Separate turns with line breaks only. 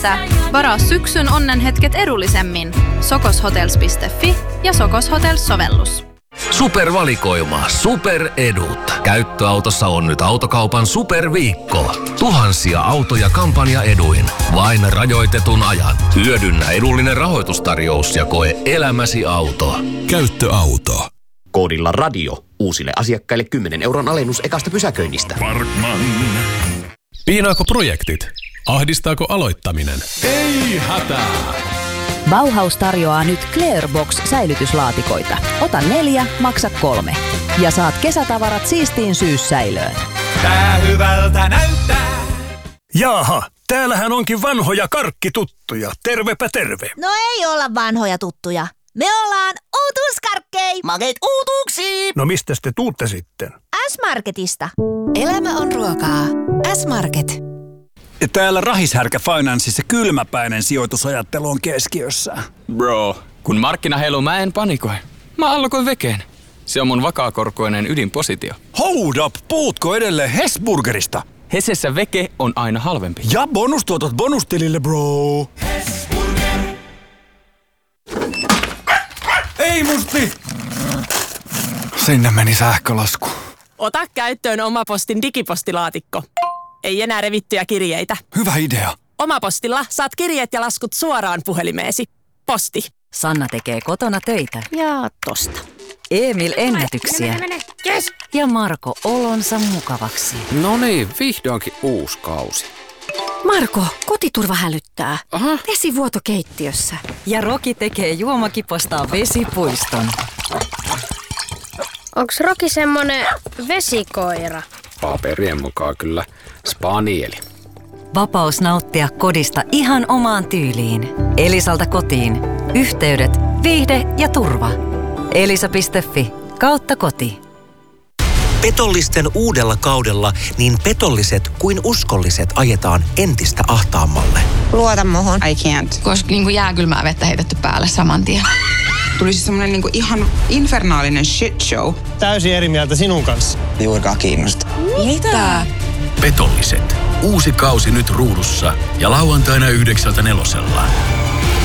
edessä. Varaa syksyn onnenhetket edullisemmin. sokoshotels.fi ja Sokos Hotels-sovellus.
Supervalikoima, superedut. Käyttöautossa on nyt Autokaupan superviikko. Tuhansia autoja kampanjaeduin. Vain rajoitetun ajan. Hyödynnä edullinen rahoitustarjous ja koe elämäsi auto.
Käyttöauto.
Koodilla radio. Uusille asiakkaille 10 € alennus ekasta pysäköinnistä.
Parkman.
Piinaako projektit? Ahdistaako aloittaminen?
Ei hätää!
Bauhaus tarjoaa nyt Clearbox-säilytyslaatikoita. Ota 4, maksa 3. Ja saat kesätavarat siistiin syyssäilöön.
Tää hyvältä näyttää.
Jaaha, täällähän onkin vanhoja karkkituttuja. Tervepä terve.
No ei olla vanhoja tuttuja. Me ollaan uutuuskarkkei.
Makeet uutuuksiin.
No mistäs te tuutte sitten?
S-Marketista.
Elämä on ruokaa. S-Market.
Täällä Rahishärkä Financeissa kylmäpäinen sijoitusajattelu on keskiössä.
Bro, kun markkinaheilu mä en panikoi. Mä allokoin vekeen. Se on mun vakaakorkoinen ydinpositio.
Hold up, puhutko edelleen Hesburgerista?
Hesessä veke on aina halvempi.
Ja bonustuotot bonustilille, bro. Hesburger. Ei musti! Sinne meni sähkölasku.
Ota käyttöön Omapostin digipostilaatikko. Ei enää revittyjä kirjeitä.
Hyvä idea.
Omapostilla saat kirjeet ja laskut suoraan puhelimeesi. Posti.
Sanna tekee kotona töitä.
Ja tosta.
Emil ennätyksiä.
Yes.
Ja Marko olonsa mukavaksi.
No niin, vihdoinkin uusi kausi.
Marko, kotiturva hälyttää.
Aha.
Vesivuoto keittiössä.
Ja Roki tekee juomakipostaan vesipuiston.
Onks Roki semmonen vesikoira?
Paperien mukaan kyllä spanieli.
Vapaus nauttia kodista ihan omaan tyyliin. Elisalta kotiin. Yhteydet, viihde ja turva. Elisa.fi/koti.
Petollisten uudella kaudella niin petolliset kuin uskolliset ajetaan entistä ahtaammalle.
Luota muhun.
I can't. Koska jääkylmää vettä heitetty päälle saman tien.
Tuli siis semmonen ihan infernaalinen shit show.
Täysin eri mieltä sinun kanssa.
Juurikaan kiinnosta.
Mitä?
Petolliset. Uusi kausi nyt ruudussa ja lauantaina 9:00 4.